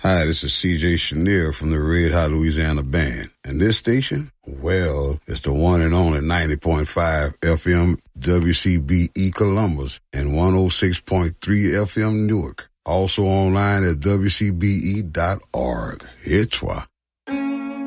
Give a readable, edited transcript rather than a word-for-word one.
Hi, this is CJ Chenier from the Red Hot Louisiana Band. And this station, well, it's the one and only 90.5 FM WCBE Columbus and 106.3 FM Newark. Also online at WCBE.org. It's why.